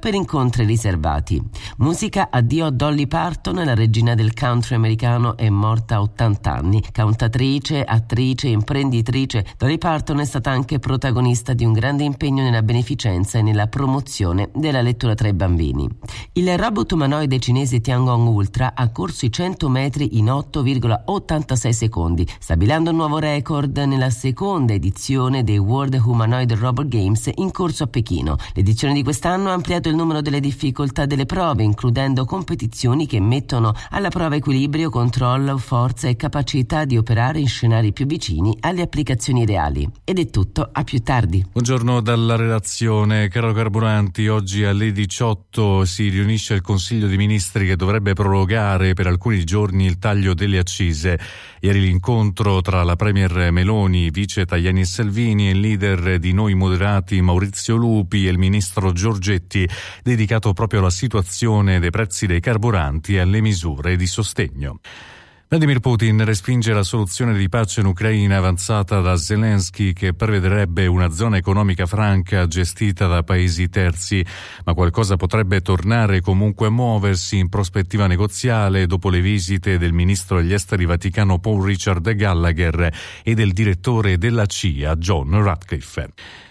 per incontri riservati. Musica addio a Dolly Parton, la regina del country americano è morta a 80 anni. Cantatrice, attrice, imprenditrice, Dolly Parton è stata anche protagonista di un grande impegno nella beneficenza e nella promozione della lettura tra i bambini. Il robot umanoide cinese Tiangong Ultra ha corso i 100 metri in 8,86 secondi, stabilendo un nuovo record nella seconda edizione dei World Humanoid Robot Games in corso a Pechino. L'edizione di quest'anno ha ampliato il numero delle difficoltà delle prove, includendo competizioni che mettono alla prova equilibrio, controllo, forza e capacità di operare in scenari più vicini alle applicazioni reali. Ed è tutto, a più tardi. Buongiorno dalla redazione. Caro Carburanti, oggi alle 18 si riunisce il Consiglio dei Ministri che dovrebbe prorogare per alcuni giorni il taglio delle accise. Ieri l'incontro tra la Premier Meloni, vice Tajani e Salvini e il leader di Noi Moderati Maurizio Lupi e il ministro Giorgetti, dedicato proprio alla situazione dei prezzi dei carburanti e alle misure di sostegno. Vladimir Putin respinge la soluzione di pace in Ucraina avanzata da Zelensky, che prevederebbe una zona economica franca gestita da paesi terzi, ma qualcosa potrebbe tornare comunque a muoversi in prospettiva negoziale dopo le visite del ministro degli esteri vaticano Paul Richard Gallagher e del direttore della CIA John Ratcliffe.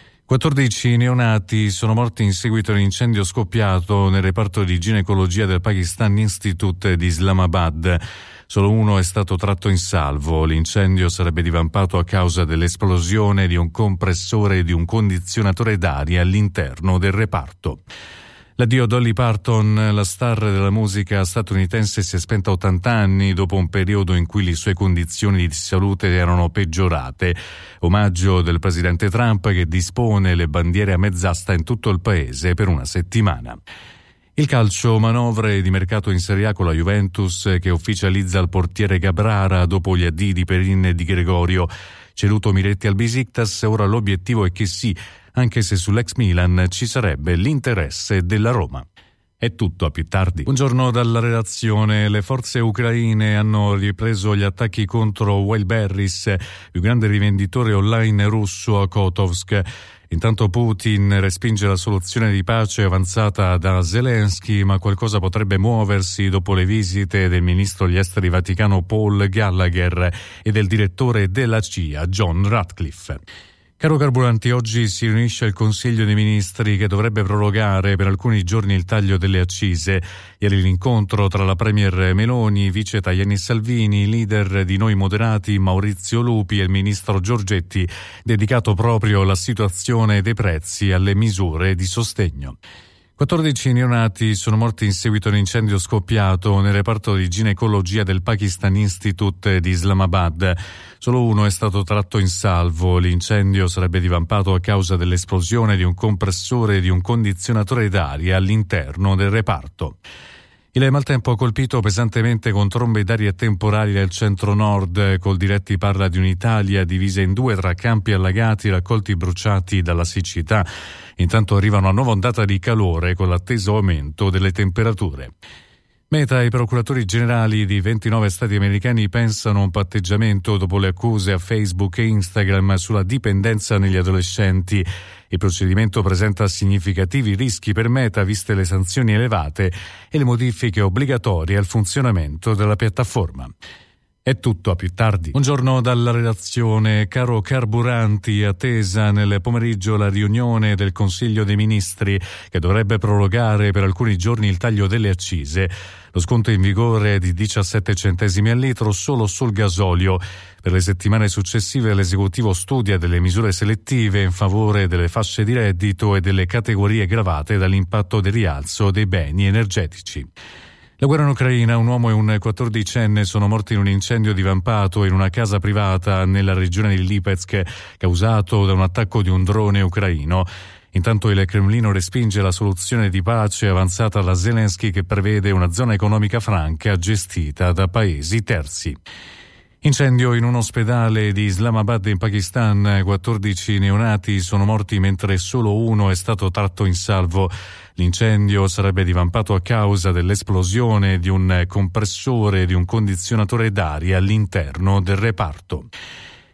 14 neonati sono morti in seguito a un incendio scoppiato nel reparto di ginecologia del Pakistan Institute di Islamabad. Solo uno è stato tratto in salvo. L'incendio sarebbe divampato a causa dell'esplosione di un compressore e di un condizionatore d'aria all'interno del reparto. L'addio a Dolly Parton, la star della musica statunitense, si è spenta a 80 anni dopo un periodo in cui le sue condizioni di salute erano peggiorate. Omaggio del presidente Trump, che dispone le bandiere a mezz'asta in tutto il paese per una settimana. Il calcio, manovre di mercato in Serie A con la Juventus che ufficializza il portiere Cabrara dopo gli addii di Perin e di Gregorio. Ceduto Miretti al Besiktas, ora l'obiettivo è che sì, anche se sull'ex Milan ci sarebbe l'interesse della Roma. È tutto, a più tardi. Buongiorno dalla redazione. Le forze ucraine hanno ripreso gli attacchi contro Wildberries, più grande rivenditore online russo a Kotovsk. Intanto Putin respinge la soluzione di pace avanzata da Zelensky, ma qualcosa potrebbe muoversi dopo le visite del ministro degli esteri vaticano Paul Gallagher e del direttore della CIA John Ratcliffe. Caro Carburanti, oggi si riunisce il Consiglio dei Ministri che dovrebbe prorogare per alcuni giorni il taglio delle accise. Ieri l'incontro tra la Premier Meloni, vice Tajani e Salvini, leader di Noi Moderati Maurizio Lupi e il ministro Giorgetti, dedicato proprio alla situazione dei prezzi e alle misure di sostegno. 14 neonati sono morti in seguito a un incendio scoppiato nel reparto di ginecologia del Pakistan Institute di Islamabad. Solo uno è stato tratto in salvo. L'incendio sarebbe divampato a causa dell'esplosione di un compressore e di un condizionatore d'aria all'interno del reparto. Il maltempo ha colpito pesantemente con trombe d'aria temporali nel centro-nord. Coldiretti parla di un'Italia divisa in due tra campi allagati e raccolti bruciati dalla siccità. Intanto arriva una nuova ondata di calore con l'atteso aumento delle temperature. Meta e i procuratori generali di 29 stati americani pensano a un patteggiamento dopo le accuse a Facebook e Instagram sulla dipendenza negli adolescenti. Il procedimento presenta significativi rischi per Meta, viste le sanzioni elevate e le modifiche obbligatorie al funzionamento della piattaforma. È tutto, a più tardi. Buongiorno dalla redazione. Caro Carburanti, attesa nel pomeriggio la riunione del Consiglio dei Ministri che dovrebbe prorogare per alcuni giorni il taglio delle accise. Lo sconto in vigore è di 17 centesimi al litro solo sul gasolio. Per le settimane successive l'esecutivo studia delle misure selettive in favore delle fasce di reddito e delle categorie gravate dall'impatto del rialzo dei beni energetici. La guerra in Ucraina, un uomo e un 14enne sono morti in un incendio divampato in una casa privata nella regione di Lipetsk, causato da un attacco di un drone ucraino. Intanto il Cremlino respinge la soluzione di pace avanzata da Zelensky, che prevede una zona economica franca gestita da paesi terzi. Incendio in un ospedale di Islamabad in Pakistan, 14 neonati sono morti mentre solo uno è stato tratto in salvo. L'incendio sarebbe divampato a causa dell'esplosione di un compressore e di un condizionatore d'aria all'interno del reparto.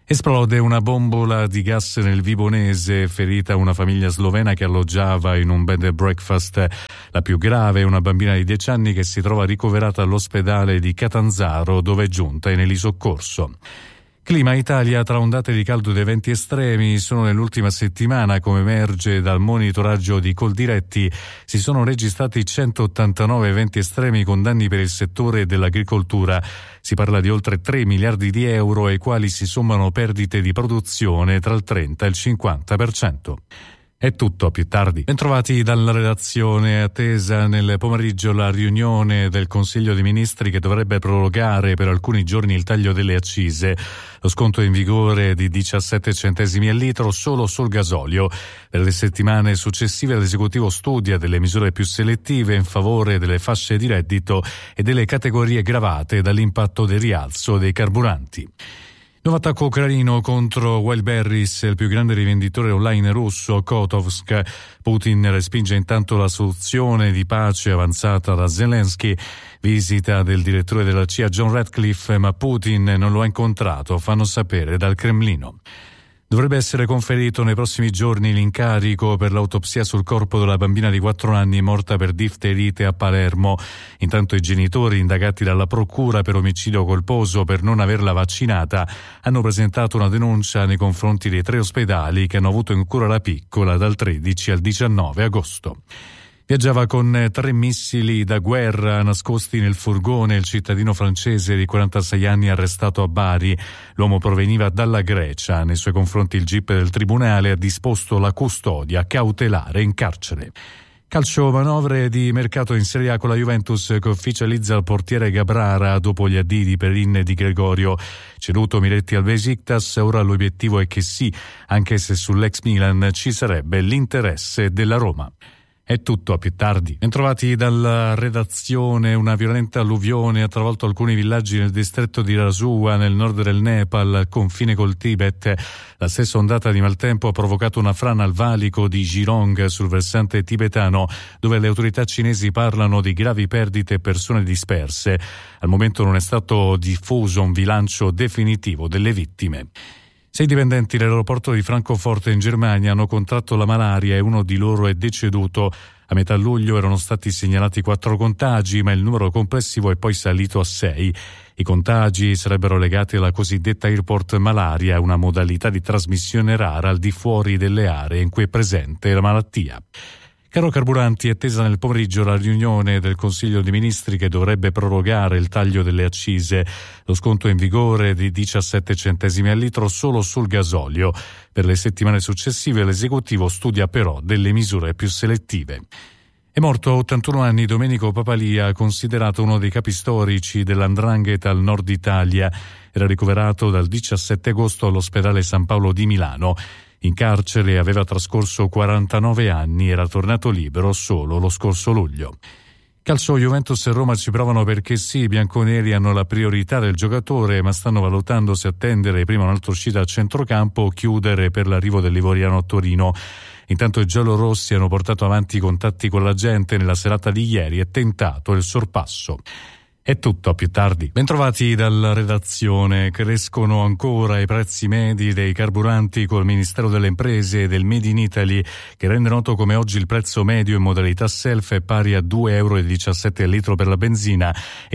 Esplode una bombola di gas nel Vibonese, ferita una famiglia slovena che alloggiava in un bed and breakfast. La più grave è una bambina di 10 anni che si trova ricoverata all'ospedale di Catanzaro, dove è giunta in elisoccorso. Clima Italia, tra ondate di caldo ed eventi estremi, solo nell'ultima settimana, come emerge dal monitoraggio di Coldiretti, si sono registrati 189 eventi estremi con danni per il settore dell'agricoltura. Si parla di oltre 3 miliardi di euro, ai quali si sommano perdite di produzione tra il 30 e il 50%. È tutto, a più tardi. Bentrovati dalla redazione. Attesa nel pomeriggio la riunione del Consiglio dei Ministri che dovrebbe prorogare per alcuni giorni il taglio delle accise. Lo sconto è in vigore di 17 centesimi al litro solo sul gasolio. Per le settimane successive l'esecutivo studia delle misure più selettive in favore delle fasce di reddito e delle categorie gravate dall'impatto del rialzo dei carburanti. Nuovo attacco ucraino contro Wildberries, il più grande rivenditore online russo, Kotovsk. Putin respinge intanto la soluzione di pace avanzata da Zelensky. Visita del direttore della CIA John Ratcliffe, ma Putin non lo ha incontrato, fanno sapere dal Cremlino. Dovrebbe essere conferito nei prossimi giorni l'incarico per l'autopsia sul corpo della bambina di 4 anni morta per difterite a Palermo. Intanto i genitori, indagati dalla procura per omicidio colposo per non averla vaccinata, hanno presentato una denuncia nei confronti dei 3 ospedali che hanno avuto in cura la piccola dal 13 al 19 agosto. Viaggiava con 3 missili da guerra nascosti nel furgone il cittadino francese di 46 anni arrestato a Bari. L'uomo proveniva dalla Grecia. Nei suoi confronti il GIP del Tribunale ha disposto la custodia cautelare in carcere. Calcio, manovre di mercato in Serie A con la Juventus che ufficializza il portiere Gabrara dopo gli addii di Perin e di Gregorio. Ceduto Miretti al Besiktas, ora l'obiettivo è che sì, anche se sull'ex Milan ci sarebbe l'interesse della Roma. È tutto, a più tardi. Bentrovati dalla redazione. Una violenta alluvione ha travolto alcuni villaggi nel distretto di Rasua, nel nord del Nepal, al confine col Tibet. La stessa ondata di maltempo ha provocato una frana al valico di Jirong sul versante tibetano, dove le autorità cinesi parlano di gravi perdite e persone disperse. Al momento non è stato diffuso un bilancio definitivo delle vittime. 6 dipendenti dell'aeroporto di Francoforte in Germania hanno contratto la malaria e uno di loro è deceduto. A metà luglio erano stati segnalati 4 contagi, ma il numero complessivo è poi salito a 6. I contagi sarebbero legati alla cosiddetta airport malaria, una modalità di trasmissione rara al di fuori delle aree in cui è presente la malattia. Caro Carburanti, è attesa nel pomeriggio la riunione del Consiglio dei Ministri che dovrebbe prorogare il taglio delle accise. Lo sconto è in vigore di 17 centesimi al litro solo sul gasolio. Per le settimane successive l'esecutivo studia però delle misure più selettive. È morto a 81 anni Domenico Papalia, considerato uno dei capi storici dell''ndrangheta al nord Italia. Era ricoverato dal 17 agosto all'ospedale San Paolo di Milano. In carcere aveva trascorso 49 anni, era tornato libero solo lo scorso luglio. Calcio, Juventus e Roma ci provano perché sì, i bianconeri hanno la priorità del giocatore, ma stanno valutando se attendere prima un'altra uscita a centrocampo o chiudere per l'arrivo dell'Ivoriano a Torino. Intanto i giallorossi hanno portato avanti i contatti con la gente nella serata di ieri e tentato il sorpasso. È tutto, a più tardi. Bentrovati dalla redazione. Crescono ancora i prezzi medi dei carburanti col Ministero delle Imprese e del Made in Italy, che rende noto come oggi il prezzo medio in modalità self è pari a 2,17 euro al litro per la benzina e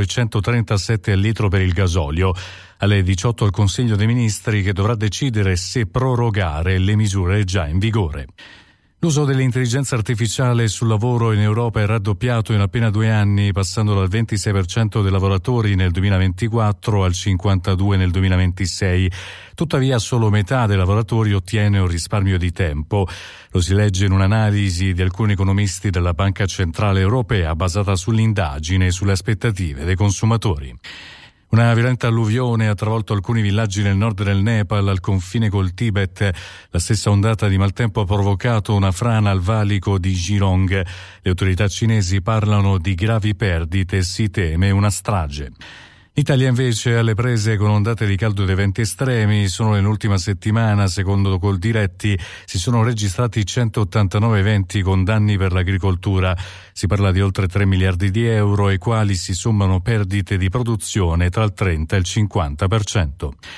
2,137 euro al litro per il gasolio. Alle 18 il Consiglio dei Ministri che dovrà decidere se prorogare le misure già in vigore. L'uso dell'intelligenza artificiale sul lavoro in Europa è raddoppiato in appena 2 anni, passando dal 26% dei lavoratori nel 2024 al 52% nel 2026. Tuttavia solo metà dei lavoratori ottiene un risparmio di tempo. Lo si legge in un'analisi di alcuni economisti della Banca Centrale Europea basata sull'indagine e sulle aspettative dei consumatori. Una violenta alluvione ha travolto alcuni villaggi nel nord del Nepal, al confine col Tibet. La stessa ondata di maltempo ha provocato una frana al valico di Jirong. Le autorità cinesi parlano di gravi perdite e si teme una strage. L'Italia invece è alle prese con ondate di caldo ed eventi estremi. Solo nell'ultima settimana, secondo Coldiretti, si sono registrati 189 eventi con danni per l'agricoltura. Si parla di oltre 3 miliardi di euro, ai quali si sommano perdite di produzione tra il 30 e il 50%.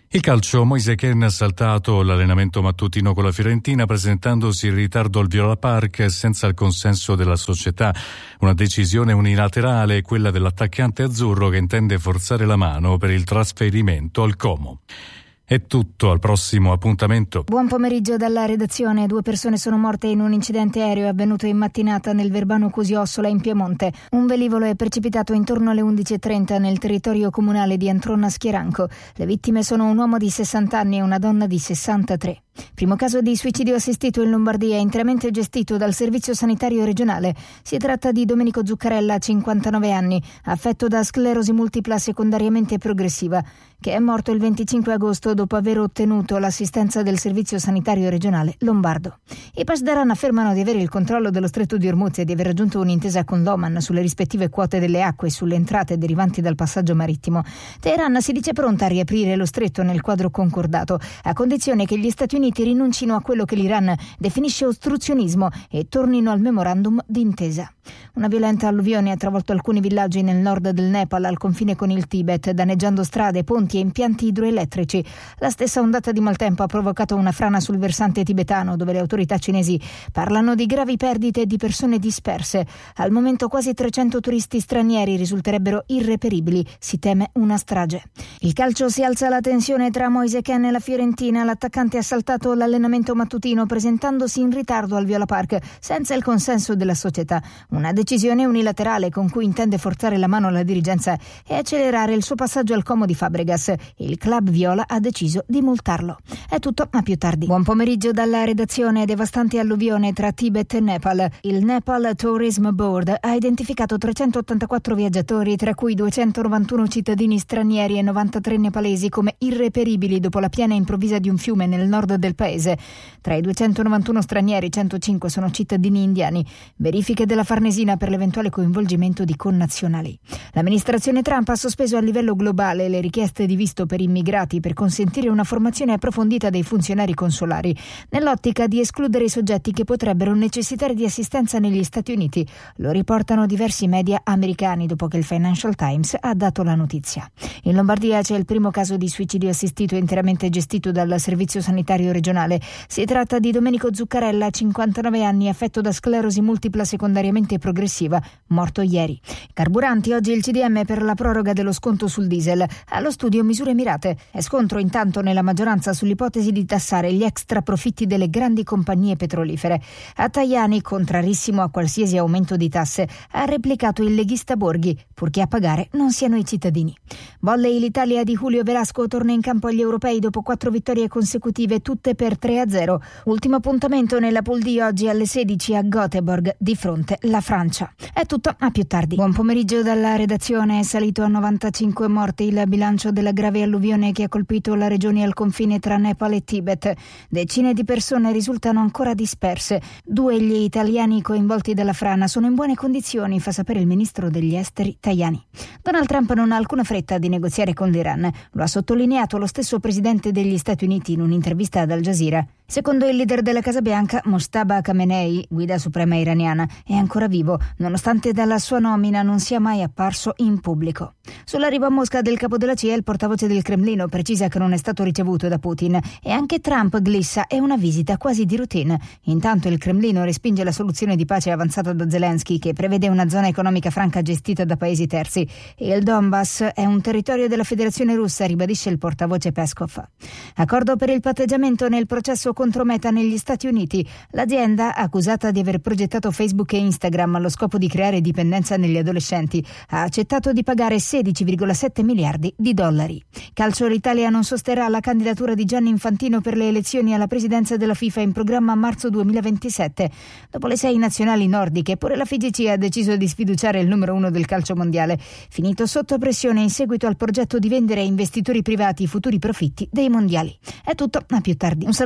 Il calcio, Moise Kean ha saltato l'allenamento mattutino con la Fiorentina presentandosi in ritardo al Viola Park senza il consenso della società. Una decisione unilaterale, quella dell'attaccante azzurro che intende forzare la mano per il trasferimento al Como. È tutto, al prossimo appuntamento. Buon pomeriggio dalla redazione. 2 persone sono morte in un incidente aereo avvenuto in mattinata nel Verbano Cusiossola in Piemonte. Un velivolo è precipitato intorno alle 11:30 nel territorio comunale di Antrona Schieranco. Le vittime sono un uomo di 60 anni e una donna di 63. Primo caso di suicidio assistito in Lombardia, interamente gestito dal Servizio Sanitario Regionale. Si tratta di Domenico Zuccarella, 59 anni, affetto da sclerosi multipla secondariamente progressiva, che è morto il 25 agosto dopo aver ottenuto l'assistenza del Servizio Sanitario Regionale lombardo. I Pasdaran affermano di avere il controllo dello Stretto di Ormuz e di aver raggiunto un'intesa con l'Oman sulle rispettive quote delle acque e sulle entrate derivanti dal passaggio marittimo. Teheran si dice pronta a riaprire lo stretto nel quadro concordato, a condizione che gli Stati Uniti rinuncino a quello che l'Iran definisce ostruzionismo e tornino al memorandum d'intesa. Una violenta alluvione ha travolto alcuni villaggi nel nord del Nepal al confine con il Tibet, danneggiando strade, ponti e impianti idroelettrici. La stessa ondata di maltempo ha provocato una frana sul versante tibetano, dove le autorità cinesi parlano di gravi perdite e di persone disperse. Al momento quasi 300 turisti stranieri risulterebbero irreperibili. Si teme una strage. Il calcio, si alza la tensione tra Moise Kean e la Fiorentina. L'attaccante ha saltato l'allenamento mattutino presentandosi in ritardo al Viola Park senza il consenso della società. Una decisione unilaterale con cui intende forzare la mano alla dirigenza e accelerare il suo passaggio al Como di Fabregas. Il club viola ha deciso di multarlo. È tutto, ma più tardi. Buon pomeriggio dalla redazione. Devastante alluvione tra Tibet e Nepal. Il Nepal Tourism Board ha identificato 384 viaggiatori, tra cui 291 cittadini stranieri e 93 nepalesi, come irreperibili dopo la piena improvvisa di un fiume nel nord del paese. Tra i 291 stranieri, 105 sono cittadini indiani. Verifiche della Farnesina per l'eventuale coinvolgimento di connazionali. L'amministrazione Trump ha sospeso a livello globale le richieste di visto per immigrati per consentire una formazione approfondita dei funzionari consolari, nell'ottica di escludere i soggetti che potrebbero necessitare di assistenza negli Stati Uniti. Lo riportano diversi media americani dopo che il Financial Times ha dato la notizia. In Lombardia c'è il primo caso di suicidio assistito interamente gestito dal Servizio Sanitario Regionale. Si tratta di Domenico Zuccarella, 59 anni, affetto da sclerosi multipla secondariamente progressiva, morto ieri. Carburanti, oggi il CDM per la proroga dello sconto sul diesel. Allo studio misure mirate. È scontro intanto nella maggioranza sull'ipotesi di tassare gli extra profitti delle grandi compagnie petrolifere. A Tajani, contrarissimo a qualsiasi aumento di tasse, ha replicato il leghista Borghi, purché a pagare non siano i cittadini. Volley, l'Italia di Julio Velasco torna in campo agli europei dopo 4 vittorie consecutive, tutte per 3-0. Ultimo appuntamento nella Pool D oggi alle 16 a Göteborg, di fronte la Francia. È tutto, ma più tardi. Buon pomeriggio dalla redazione. È salito a 95 morti il bilancio della grave alluvione che ha colpito la regione al confine tra Nepal e Tibet. Decine di persone risultano ancora disperse. 2 gli italiani coinvolti dalla frana sono in buone condizioni, fa sapere il ministro degli esteri Tajani. Donald Trump non ha alcuna fretta di negoziare con l'Iran. Lo ha sottolineato lo stesso presidente degli Stati Uniti in un'intervista ad Al Jazeera. Secondo il leader della Casa Bianca, Mojtaba Khamenei, guida suprema iraniana, è ancora vivo, nonostante dalla sua nomina non sia mai apparso in pubblico. Sull'arrivo a Mosca del capo della CIA, il portavoce del Cremlino precisa che non è stato ricevuto da Putin e anche Trump glissa è una visita quasi di routine. Intanto il Cremlino respinge la soluzione di pace avanzata da Zelensky, che prevede una zona economica franca gestita da paesi terzi. Il Donbass è un territorio della Federazione Russa, ribadisce il portavoce Peskov. Accordo per il patteggiamento nel processo contro Meta negli Stati Uniti. L'azienda, accusata di aver progettato Facebook e Instagram allo scopo di creare dipendenza negli adolescenti, ha accettato di pagare $16,7 miliardi. Calcio, l'Italia non sosterrà la candidatura di Gianni Infantino per le elezioni alla presidenza della FIFA in programma a marzo 2027. Dopo le 6 nazionali nordiche, pure la FIGC ha deciso di sfiduciare il numero 1 del calcio mondiale, finito sotto pressione in seguito al progetto di vendere ai investitori privati i futuri profitti dei mondiali. È tutto, ma più tardi. Un saluto dalla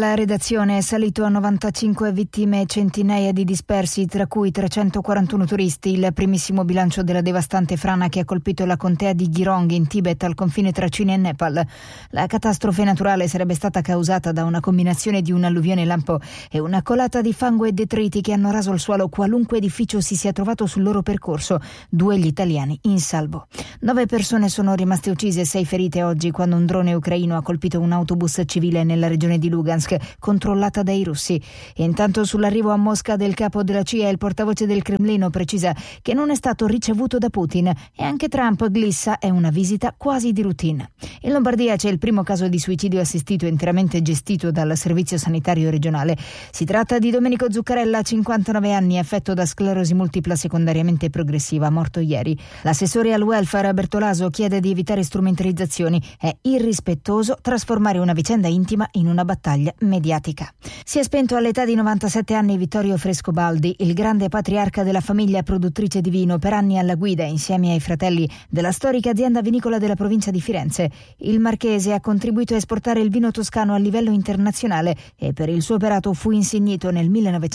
dalla redazione. È salito a 95 vittime e centinaia di dispersi, tra cui 341 turisti, il primissimo bilancio della devastante frana che ha colpito la contea di Girong in Tibet al confine tra Cina e Nepal. La catastrofe naturale sarebbe stata causata da una combinazione di un'alluvione lampo e una colata di fango e detriti che hanno raso al suolo qualunque edificio si sia trovato sul loro percorso. 2 gli italiani in salvo. 9 persone sono rimaste uccise e 6 ferite oggi quando un drone ucraino ha colpito un autobus civile nella regione di Lugansk, controllata dai russi. E intanto sull'arrivo a Mosca del capo della CIA, il portavoce del Cremlino precisa che non è stato ricevuto da Putin e anche Trump glissa è una visita quasi di routine. In Lombardia c'è il primo caso di suicidio assistito interamente gestito dal servizio sanitario regionale. Si tratta di Domenico Zuccarella, 59 anni, affetto da sclerosi multipla secondariamente progressiva, morto ieri. L'assessore al welfare Bertolaso chiede di evitare strumentalizzazioni. È irrispettoso trasformare una vicenda intima in una battaglia mediatica. Si è spento all'età di 97 anni Vittorio Frescobaldi, il grande patriarca della famiglia produttrice di vino, per anni alla guida insieme ai fratelli della storica azienda vinicola della provincia di Firenze. Il marchese ha contribuito a esportare il vino toscano a livello internazionale e per il suo operato fu insignito nel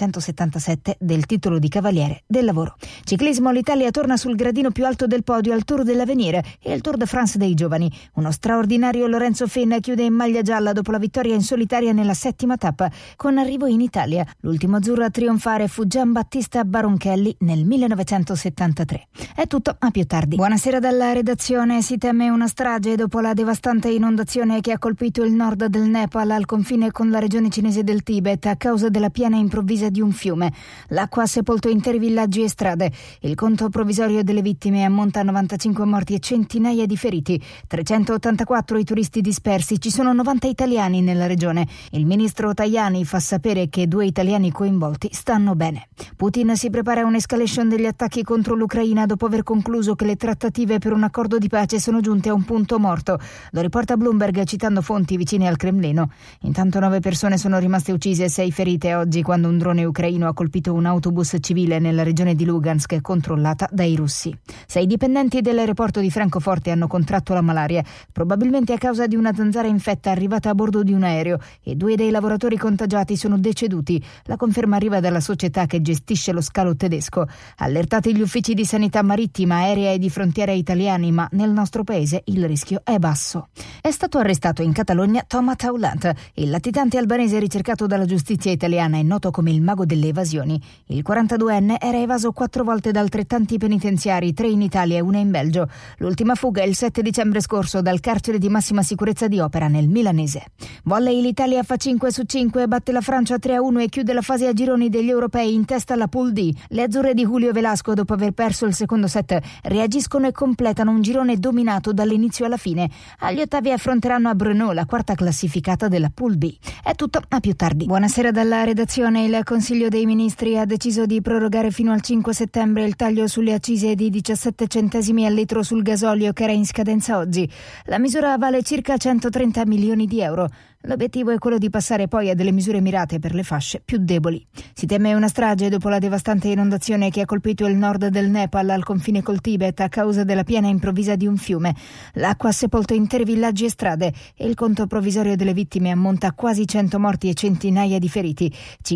1977 del titolo di Cavaliere del Lavoro. Ciclismo, l'Italia torna sul gradino più alto del podio al Tour dell'Avenir e il Tour de France dei giovani. Uno straordinario Lorenzo Fenn chiude in maglia gialla dopo la vittoria in solitaria nella 7ª tappa, con arrivo in Italia. L'ultimo azzurro a trionfare fu Giambattista Baronchelli nel 1973. È tutto, a più tardi. Buonasera dalla redazione. Si teme una strage dopo la devastante inondazione che ha colpito il nord del Nepal al confine con la regione cinese del Tibet a causa della piena improvvisa di un fiume. L'acqua ha sepolto interi villaggi e strade. Il conto provvisorio delle vittime ammonta a 95 morti e centinaia di feriti. 384 i turisti dispersi. Ci sono 90 italiani nella regione. Il ministro Tajani fa sapere che 2 italiani coinvolti stanno bene. Putin si prepara a un'escalation degli attacchi contro l'Ucraina dopo aver concluso che le trattative per un accordo di pace sono giunte a un punto morto. Lo riporta Bloomberg citando fonti vicine al Cremlino. Intanto 9 persone sono rimaste uccise e 6 ferite oggi quando un drone ucraino ha colpito un autobus civile nella regione di Lugansk controllata dai russi. 6 dipendenti dell'aeroporto di Francoforte hanno contratto la malaria, probabilmente a causa di una zanzara infetta arrivata a bordo di un aereo, e 2 dei lavoratori contagiati sono deceduti. La conferma arriva dalla società che gestisce lo scalo tedesco. Allertati gli uffici di sanità marittima, aerea e di frontiera italiani, ma nel nostro paese il rischio è basso. È stato arrestato in Catalogna Thomas Taulant, il latitante albanese ricercato dalla giustizia italiana e noto come il mago delle evasioni. Il 42enne era evaso 4 volte da altrettanti penitenziari, 3 in Italia e 1 in Belgio. L'ultima fuga il 7 dicembre scorso dal carcere di massima sicurezza di Opera nel milanese. Volley, l'Italia fa 5 su 5, batte la Francia 3-1 e chiude la fase a gironi degli europei in testa alla Pool D. Le azzurre di Julio Velasco, dopo aver perso il secondo set, reagiscono e completano un girone dominato dall'inizio alla fine. Agli ottavi affronteranno a Brno, la 4ª classificata della Pool B. È tutto, a più tardi. Buonasera dalla redazione. Il Consiglio dei Ministri ha deciso di prorogare fino al 5 settembre il taglio sulle accise di 17 centesimi al litro sul gasolio che era in scadenza oggi. La misura vale circa 130 milioni di euro. L'obiettivo è quello di passare poi a delle misure mirate per le fasce più deboli. Si teme una strage dopo la devastante inondazione che ha colpito il nord del Nepal al confine col Tibet a causa della piena improvvisa di un fiume. L'acqua ha sepolto interi villaggi e strade e il conto provvisorio delle vittime ammonta a quasi 100 morti e centinaia di feriti.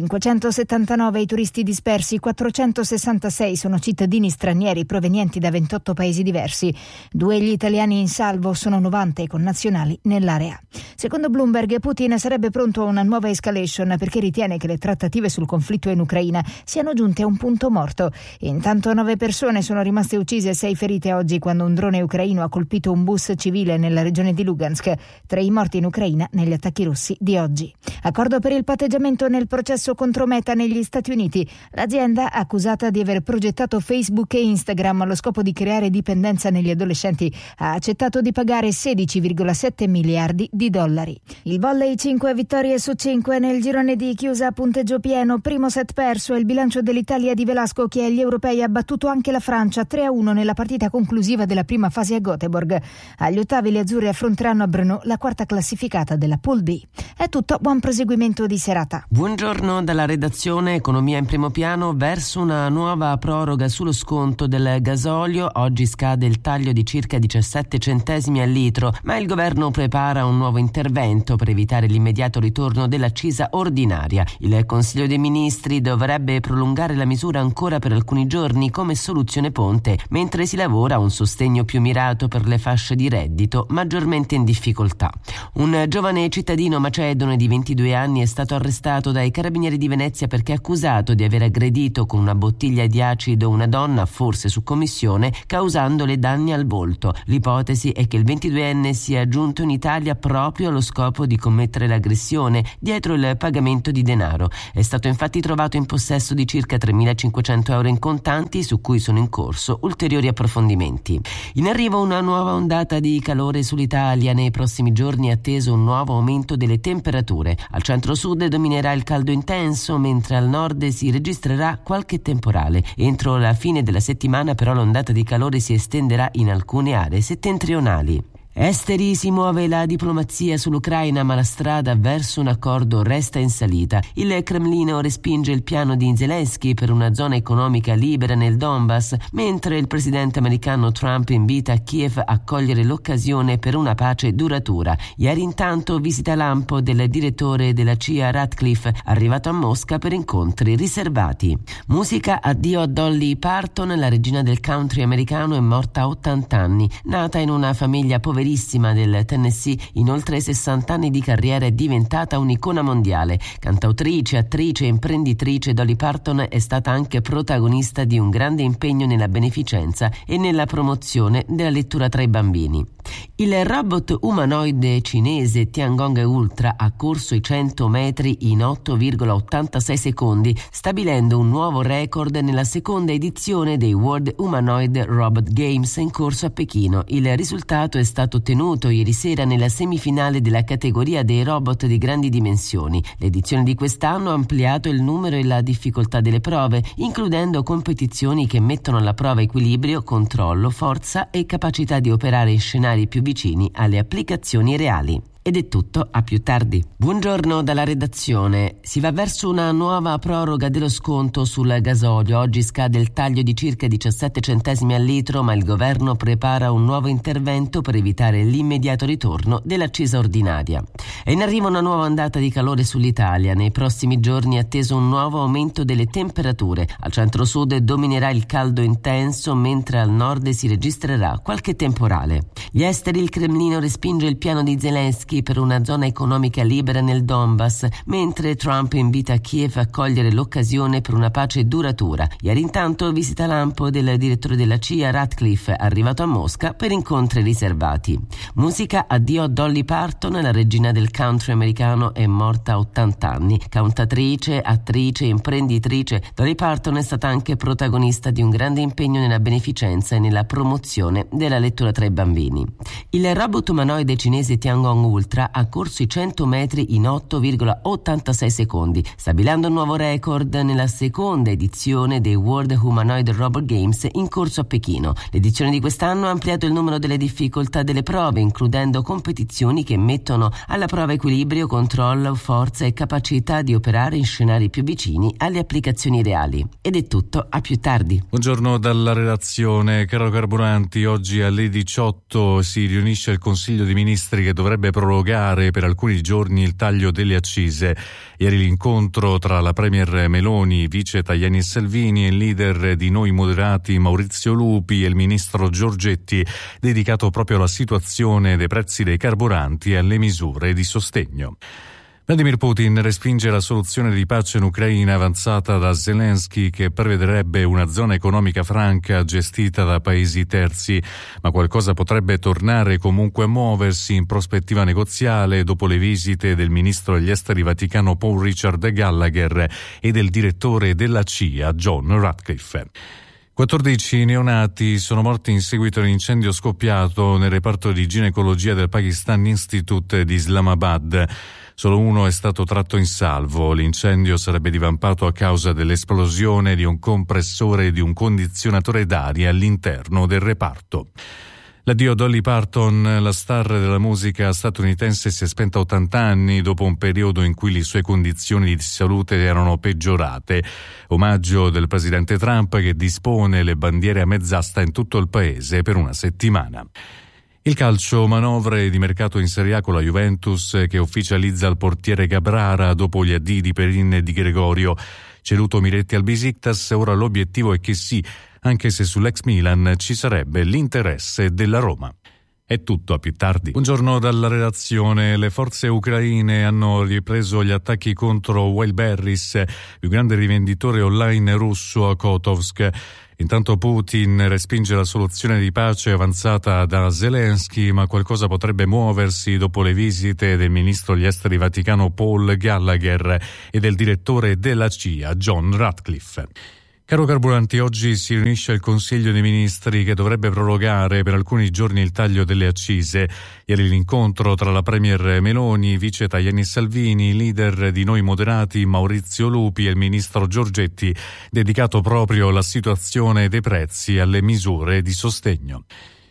579 i turisti dispersi, 466 sono cittadini stranieri provenienti da 28 paesi diversi. 2 gli italiani in salvo, sono 90 i connazionali nell'area. Secondo Bloomberg, Putin sarebbe pronto a una nuova escalation perché ritiene che le trattative sul conflitto in Ucraina siano giunte a un punto morto. Intanto 9 persone sono rimaste uccise e 6 ferite oggi quando un drone ucraino ha colpito un bus civile nella regione di Lugansk. 3 i morti in Ucraina negli attacchi russi di oggi. Accordo per il patteggiamento nel processo contro Meta negli Stati Uniti. L'azienda, accusata di aver progettato Facebook e Instagram allo scopo di creare dipendenza negli adolescenti, ha accettato di pagare 16,7 miliardi di dollari. Il volley, 5 vittorie su 5 nel girone di chiusa a punteggio pieno, primo set perso, e il bilancio dell'Italia di Velasco che agli europei ha battuto anche la Francia 3-1 nella partita conclusiva della prima fase a Göteborg. Agli ottavi le azzurre affronteranno a Brno la 4ª classificata della Pool B. È tutto, buon proseguimento di serata. Buongiorno dalla redazione. Economia in primo piano, verso una nuova proroga sullo sconto del gasolio. Oggi scade il taglio di circa 17 centesimi al litro, ma il governo prepara un nuovo intervento per evitare l'immediato ritorno dell'accisa ordinaria. Il Consiglio dei Ministri dovrebbe prolungare la misura ancora per alcuni giorni come soluzione ponte, mentre si lavora a un sostegno più mirato per le fasce di reddito maggiormente in difficoltà. Un giovane cittadino macedone di 22 anni è stato arrestato dai carabinieri di Venezia perché è accusato di aver aggredito con una bottiglia di acido una donna, forse su commissione, causandole danni al volto. L'ipotesi è che il 22enne sia giunto in Italia proprio allo scopo di commettere l'aggressione dietro il pagamento di denaro. È stato infatti trovato in possesso di circa 3.500 euro in contanti, su cui sono in corso ulteriori approfondimenti. In arrivo una nuova ondata di calore sull'Italia. Nei prossimi giorni è atteso un nuovo aumento delle temperature. Al centro-sud dominerà il caldo intenso, mentre al nord si registrerà qualche temporale. Entro la fine della settimana però l'ondata di calore si estenderà in alcune aree settentrionali. Esteri si muove la diplomazia sull'Ucraina, ma la strada verso un accordo resta in salita. Il Cremlino respinge il piano di Zelensky per una zona economica libera nel Donbass, mentre il presidente americano Trump invita Kiev a cogliere l'occasione per una pace duratura. Ieri intanto visita lampo del direttore della CIA Ratcliffe, arrivato a Mosca per incontri riservati. Musica, addio a Dolly Parton, la regina del country americano, è morta a 80 anni. Nata in una famiglia poverissima del Tennessee, in oltre 60 anni di carriera è diventata un'icona mondiale. Cantautrice, attrice e imprenditrice, Dolly Parton è stata anche protagonista di un grande impegno nella beneficenza e nella promozione della lettura tra i bambini. Il robot umanoide cinese Tiangong Ultra ha corso i 100 metri in 8,86 secondi, stabilendo un nuovo record nella seconda edizione dei World Humanoid Robot Games in corso a Pechino. Il risultato è stato ottenuto ieri sera nella semifinale della categoria dei robot di grandi dimensioni. L'edizione di quest'anno ha ampliato il numero e la difficoltà delle prove, includendo competizioni che mettono alla prova equilibrio, controllo, forza e capacità di operare in scenari più vicini alle applicazioni reali. Ed è tutto, a più tardi. Buongiorno dalla redazione. Si va verso una nuova proroga dello sconto sul gasolio. Oggi scade il taglio di circa 17 centesimi al litro, ma il governo prepara un nuovo intervento per evitare l'immediato ritorno dell'accisa ordinaria. È in arrivo una nuova ondata di calore sull'Italia. Nei prossimi giorni è atteso un nuovo aumento delle temperature. Al centro-sud dominerà il caldo intenso, mentre al nord si registrerà qualche temporale. Gli esteri, il Cremlino respinge il piano di Zelensky per una zona economica libera nel Donbass, mentre Trump invita Kiev a cogliere l'occasione per una pace duratura. Ieri intanto visita lampo del direttore della CIA Ratcliffe, arrivato a Mosca per incontri riservati. Musica, addio a Dolly Parton, la regina del country americano, è morta a 80 anni. Cantatrice, attrice, imprenditrice, Dolly Parton è stata anche protagonista di un grande impegno nella beneficenza e nella promozione della lettura tra i bambini. Il robot umanoide cinese Tiangong Ultra ha corso i 100 metri in 8,86 secondi, stabilendo un nuovo record nella seconda edizione dei World Humanoid Robot Games in corso a Pechino. L'edizione di quest'anno ha ampliato il numero delle difficoltà delle prove, includendo competizioni che mettono alla prova equilibrio, controllo, forza e capacità di operare in scenari più vicini alle applicazioni reali. Ed è tutto, a più tardi. Buongiorno dalla redazione. Caro Carburanti, oggi alle 18 si riunisce il Consiglio dei Ministri che dovrebbe prorogare per alcuni giorni il taglio delle accise. Ieri l'incontro tra la premier Meloni, vice Tajani e Salvini, e il leader di Noi Moderati Maurizio Lupi e il ministro Giorgetti, dedicato proprio alla situazione dei prezzi dei carburanti e alle misure di sostegno. Vladimir Putin respinge la soluzione di pace in Ucraina avanzata da Zelensky, che prevederebbe una zona economica franca gestita da paesi terzi, ma qualcosa potrebbe tornare comunque a muoversi in prospettiva negoziale dopo le visite del ministro degli esteri vaticano Paul Richard Gallagher e del direttore della CIA John Ratcliffe. 14 neonati sono morti in seguito all'incendio scoppiato nel reparto di ginecologia del Pakistan Institute di Islamabad. Solo uno è stato tratto in salvo. L'incendio sarebbe divampato a causa dell'esplosione di un compressore e di un condizionatore d'aria all'interno del reparto. L'addio a Dolly Parton, la star della musica statunitense, si è spenta a 80 anni dopo un periodo in cui le sue condizioni di salute erano peggiorate. Omaggio del presidente Trump, che dispone le bandiere a mezz'asta in tutto il paese per una settimana. Il calcio, manovre di mercato in Serie A con la Juventus che ufficializza il portiere Gabrara dopo gli addii di Perin e di Gregorio. Ceduto Miretti al Besiktas, ora l'obiettivo è che sì, anche se sull'ex Milan ci sarebbe l'interesse della Roma. È tutto, a più tardi. Buongiorno dalla redazione. Le forze ucraine hanno ripreso gli attacchi contro Wildberries, più grande rivenditore online russo a Kotovsk. Intanto Putin respinge la soluzione di pace avanzata da Zelensky, ma qualcosa potrebbe muoversi dopo le visite del ministro degli esteri vaticano Paul Gallagher e del direttore della CIA John Ratcliffe. Caro Carburanti, oggi si riunisce il Consiglio dei Ministri che dovrebbe prorogare per alcuni giorni il taglio delle accise. Ieri l'incontro tra la Premier Meloni, vice Tajani Salvini, leader di Noi Moderati Maurizio Lupi e il ministro Giorgetti, dedicato proprio alla situazione dei prezzi e alle misure di sostegno.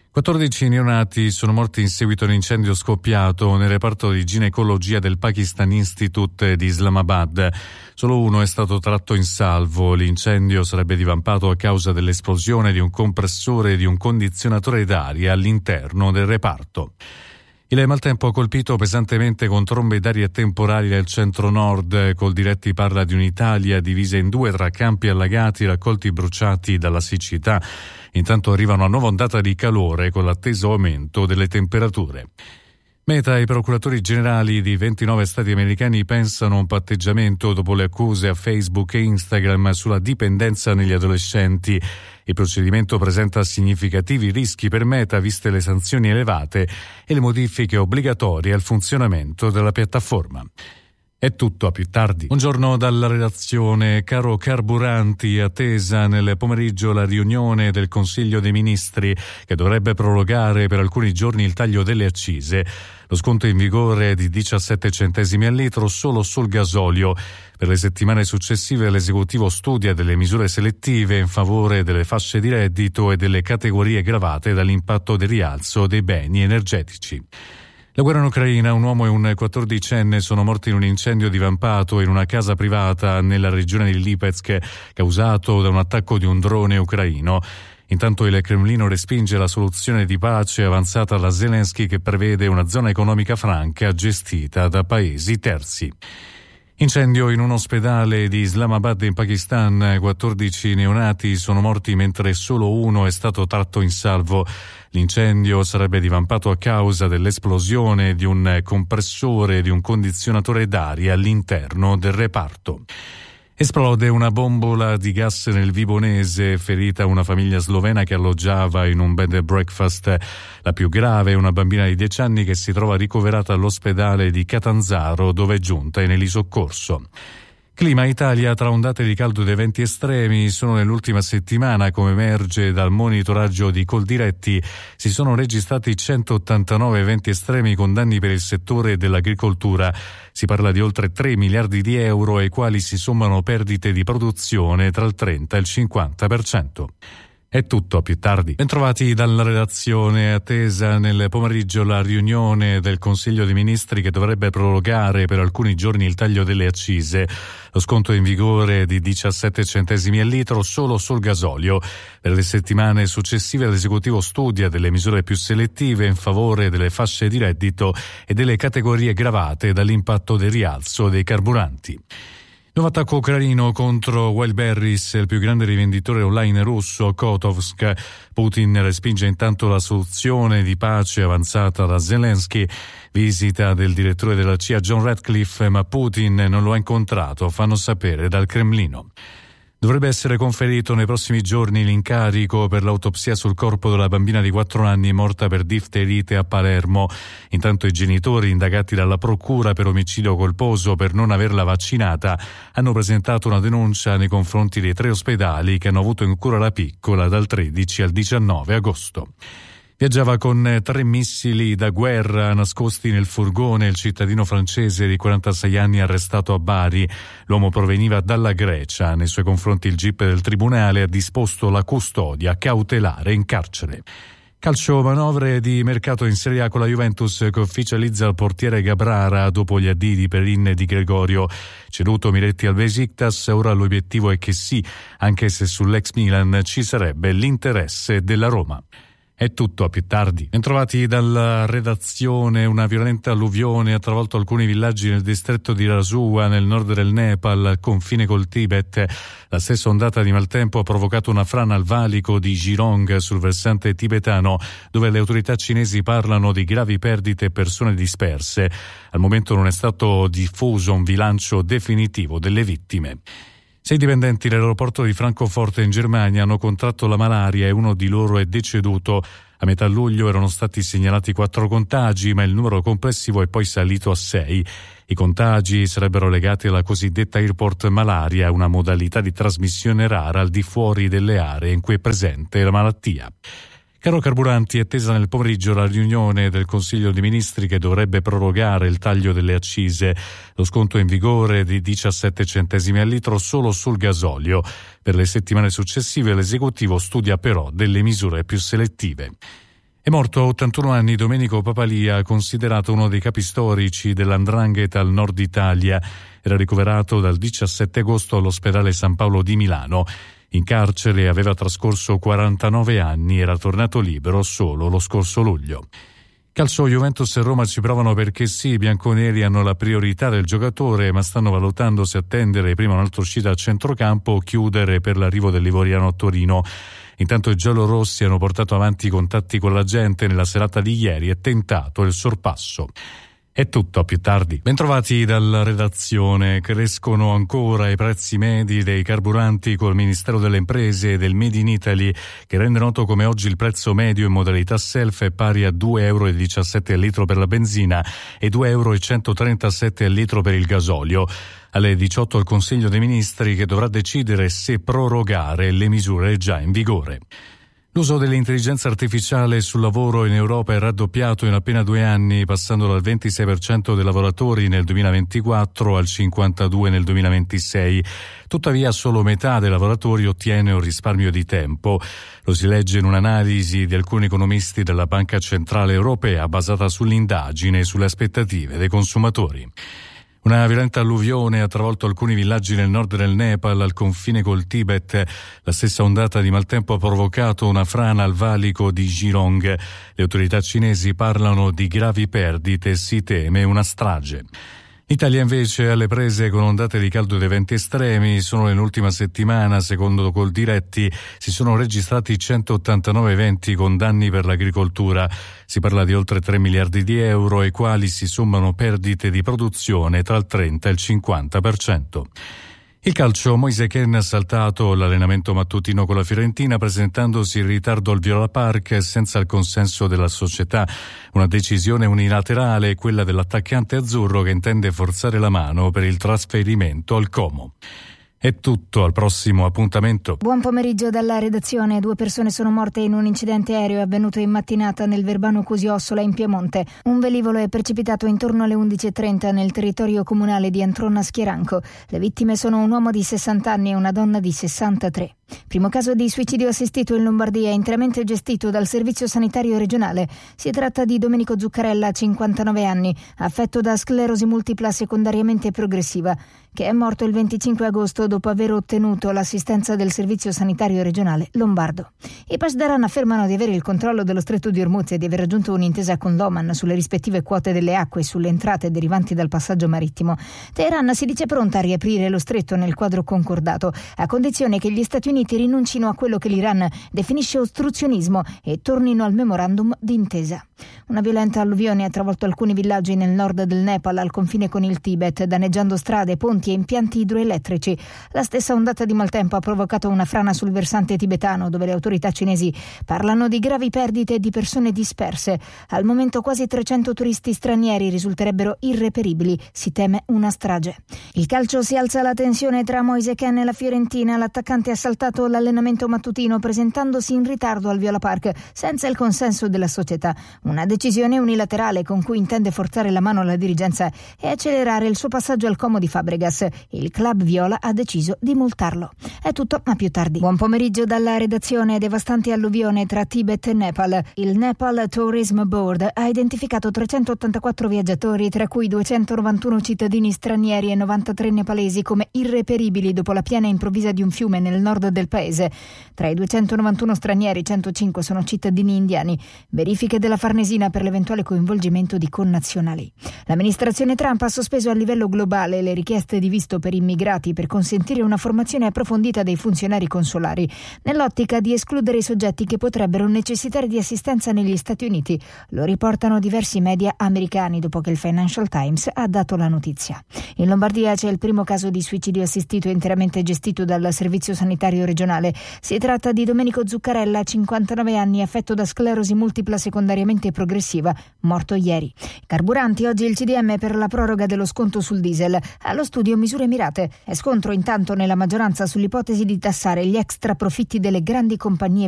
14 neonati sono morti in seguito a un incendio scoppiato nel reparto di ginecologia del Pakistan Institute di Islamabad. Solo uno è stato tratto in salvo. L'incendio sarebbe divampato a causa dell'esplosione di un compressore e di un condizionatore d'aria all'interno del reparto. Il maltempo ha colpito pesantemente con trombe d'aria temporali nel centro-nord. Coldiretti parla di un'Italia divisa in due tra campi allagati e raccolti bruciati dalla siccità. Intanto arriva una nuova ondata di calore con l'atteso aumento delle temperature. Meta e i procuratori generali di 29 stati americani pensano a un patteggiamento dopo le accuse a Facebook e Instagram sulla dipendenza negli adolescenti. Il procedimento presenta significativi rischi per Meta viste le sanzioni elevate e le modifiche obbligatorie al funzionamento della piattaforma. È tutto, a più tardi. Buongiorno dalla redazione. Caro Carburanti, attesa nel pomeriggio la riunione del Consiglio dei Ministri che dovrebbe prorogare per alcuni giorni il taglio delle accise. Lo sconto in vigore è di 17 centesimi al litro solo sul gasolio. Per le settimane successive l'esecutivo studia delle misure selettive in favore delle fasce di reddito e delle categorie gravate dall'impatto del rialzo dei beni energetici. La guerra in Ucraina, un uomo e un 14enne sono morti in un incendio divampato in una casa privata nella regione di Lipetsk, causato da un attacco di un drone ucraino. Intanto il Cremlino respinge la soluzione di pace avanzata da Zelensky che prevede una zona economica franca gestita da paesi terzi. Incendio in un ospedale di Islamabad in Pakistan, 14 neonati sono morti mentre solo uno è stato tratto in salvo. L'incendio sarebbe divampato a causa dell'esplosione di un compressore e di un condizionatore d'aria all'interno del reparto. Esplode una bombola di gas nel Vibonese, ferita una famiglia slovena che alloggiava in un bed and breakfast. La più grave è una bambina di 10 anni che si trova ricoverata all'ospedale di Catanzaro, dove è giunta in elisoccorso. Clima Italia, tra ondate di caldo ed eventi estremi, solo nell'ultima settimana, come emerge dal monitoraggio di Coldiretti, si sono registrati 189 eventi estremi con danni per il settore dell'agricoltura. Si parla di oltre 3 miliardi di euro ai quali si sommano perdite di produzione tra il 30 e il 50%. È tutto, a più tardi. Bentrovati dalla redazione. Attesa nel pomeriggio la riunione del Consiglio dei Ministri che dovrebbe prorogare per alcuni giorni il taglio delle accise. Lo sconto è in vigore di 17 centesimi al litro solo sul gasolio. Per le settimane successive l'esecutivo studia delle misure più selettive in favore delle fasce di reddito e delle categorie gravate dall'impatto del rialzo dei carburanti. Nuovo attacco ucraino contro Wildberries, il più grande rivenditore online russo, Kotovsk. Putin respinge intanto la soluzione di pace avanzata da Zelensky. Visita del direttore della CIA John Ratcliffe, ma Putin non lo ha incontrato, fanno sapere dal Cremlino. Dovrebbe essere conferito nei prossimi giorni l'incarico per l'autopsia sul corpo della bambina di 4 anni morta per difterite a Palermo. Intanto i genitori, indagati dalla procura per omicidio colposo per non averla vaccinata, hanno presentato una denuncia nei confronti dei 3 ospedali che hanno avuto in cura la piccola dal 13 al 19 agosto. Viaggiava con 3 missili da guerra nascosti nel furgone il cittadino francese di 46 anni arrestato a Bari. L'uomo proveniva dalla Grecia. Nei suoi confronti il GIP del Tribunale ha disposto la custodia cautelare in carcere. Calcio, manovre di mercato in Serie A con la Juventus che ufficializza il portiere Gabrara dopo gli addii di Perin e di Gregorio. Ceduto Miretti al Besiktas, ora l'obiettivo è che sì, anche se sull'ex Milan ci sarebbe l'interesse della Roma. È tutto, a più tardi. Bentrovati dalla redazione. Una violenta alluvione ha travolto alcuni villaggi nel distretto di Rasua, nel nord del Nepal, al confine col Tibet. La stessa ondata di maltempo ha provocato una frana al valico di Jirong sul versante tibetano, dove le autorità cinesi parlano di gravi perdite e persone disperse. Al momento non è stato diffuso un bilancio definitivo delle vittime. 6 dipendenti dell'aeroporto di Francoforte in Germania hanno contratto la malaria e uno di loro è deceduto. A metà luglio erano stati segnalati 4 contagi, ma il numero complessivo è poi salito a 6. I contagi sarebbero legati alla cosiddetta airport malaria, una modalità di trasmissione rara al di fuori delle aree in cui è presente la malattia. Caro Carburanti, è attesa nel pomeriggio la riunione del Consiglio dei Ministri che dovrebbe prorogare il taglio delle accise. Lo sconto è in vigore di 17 centesimi al litro solo sul gasolio. Per le settimane successive l'esecutivo studia però delle misure più selettive. È morto a 81 anni Domenico Papalia, considerato uno dei capi storici dell''ndrangheta al nord Italia. Era ricoverato dal 17 agosto all'ospedale San Paolo di Milano. In carcere aveva trascorso 49 anni, era tornato libero solo lo scorso luglio. Calcio, Juventus e Roma ci provano perché sì, i bianconeri hanno la priorità del giocatore, ma stanno valutando se attendere prima un'altra uscita a centrocampo o chiudere per l'arrivo dell'Ivoriano a Torino. Intanto i giallorossi hanno portato avanti i contatti con la gente nella serata di ieri e tentato il sorpasso. È tutto, a più tardi. Bentrovati dalla redazione. Crescono ancora i prezzi medi dei carburanti col Ministero delle Imprese e del Made in Italy, che rende noto come oggi il prezzo medio in modalità self è pari a 2,17 euro al litro per la benzina e 2,137 euro al litro per il gasolio. Alle 18 il Consiglio dei Ministri che dovrà decidere se prorogare le misure già in vigore. L'uso dell'intelligenza artificiale sul lavoro in Europa è raddoppiato in appena 2 anni, passando dal 26% dei lavoratori nel 2024 al 52% nel 2026. Tuttavia solo metà dei lavoratori ottiene un risparmio di tempo. Lo si legge in un'analisi di alcuni economisti della Banca Centrale Europea basata sull'indagine e sulle aspettative dei consumatori. Una violenta alluvione ha travolto alcuni villaggi nel nord del Nepal, al confine col Tibet. La stessa ondata di maltempo ha provocato una frana al valico di Jirong. Le autorità cinesi parlano di gravi perdite e si teme una strage. L'Italia invece è alle prese con ondate di caldo ed eventi estremi. Solo nell'ultima settimana, secondo Coldiretti, si sono registrati 189 eventi con danni per l'agricoltura. Si parla di oltre 3 miliardi di euro, ai quali si sommano perdite di produzione tra il 30 e il 50%. Il calcio, Moise Kean ha saltato l'allenamento mattutino con la Fiorentina presentandosi in ritardo al Viola Park senza il consenso della società. Una decisione unilaterale, quella dell'attaccante azzurro che intende forzare la mano per il trasferimento al Como. È tutto, al prossimo appuntamento. Buon pomeriggio dalla redazione. 2 persone sono morte in un incidente aereo avvenuto in mattinata nel Verbano Cusiossola in Piemonte. Un velivolo è precipitato intorno alle 11.30 nel territorio comunale di Antronna Schieranco. Le vittime sono un uomo di 60 anni e una donna di 63. Primo caso di suicidio assistito in Lombardia, interamente gestito dal Servizio Sanitario Regionale. Si tratta di Domenico Zuccarella, 59 anni, affetto da sclerosi multipla secondariamente progressiva, che è morto il 25 agosto dopo aver ottenuto l'assistenza del Servizio Sanitario Regionale lombardo. I Pasdaran affermano di avere il controllo dello Stretto di Ormuz e di aver raggiunto un'intesa con l'Oman sulle rispettive quote delle acque e sulle entrate derivanti dal passaggio marittimo. Teheran si dice pronta a riaprire lo stretto nel quadro concordato, a condizione che gli Stati Uniti rinuncino a quello che l'Iran definisce ostruzionismo e tornino al memorandum d'intesa. Una violenta alluvione ha travolto alcuni villaggi nel nord del Nepal, al confine con il Tibet, danneggiando strade, ponti e impianti idroelettrici. La stessa ondata di maltempo ha provocato una frana sul versante tibetano, dove le autorità cinesi parlano di gravi perdite e di persone disperse. Al momento quasi 300 turisti stranieri risulterebbero irreperibili. Si teme una strage. Il calcio, si alza la tensione tra Moise Kean e la Fiorentina. L'attaccante ha saltato l'allenamento mattutino presentandosi in ritardo al Viola Park senza il consenso della società. Una decisione unilaterale con cui intende forzare la mano alla dirigenza e accelerare il suo passaggio al Como di Fabregas. Il club viola ha deciso di multarlo. È tutto, ma più tardi. Buon pomeriggio dalla redazione. Devastante alluvione tra Tibet e Nepal. Il Nepal Tourism Board ha identificato 384 viaggiatori, tra cui 291 cittadini stranieri e 93 nepalesi, come irreperibili dopo la piena improvvisa di un fiume nel nord del paese. Tra i 291 stranieri, 105 sono cittadini indiani. Verifiche della Farnesina per l'eventuale coinvolgimento di connazionali. L'amministrazione Trump ha sospeso a livello globale le richieste di visto per immigrati per consentire una formazione approfondita dei funzionari consolari, nell'ottica di escludere i soggetti che potrebbero necessitare di assistenza negli Stati Uniti. Lo riportano diversi media americani dopo che il Financial Times ha dato la notizia. In Lombardia c'è il primo caso di suicidio assistito interamente gestito dal Servizio Sanitario Regionale. Si tratta di Domenico Zuccarella, 59 anni, affetto da sclerosi multipla secondariamente progressiva, morto ieri. Carburanti, oggi il CDM per la proroga dello sconto sul diesel. Allo studio misure mirate. È scontro intanto nella maggioranza sull'ipotesi di tassare gli extra profitti delle grandi compagnie